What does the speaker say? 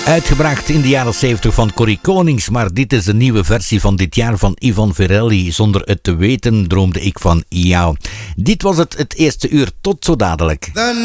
Uitgebracht in de jaren 70 van Corrie Konings, maar dit is de nieuwe versie van dit jaar van Yvonne Verelli. Zonder het te weten droomde ik van jou. Dit was het eerste uur. Tot zo dadelijk.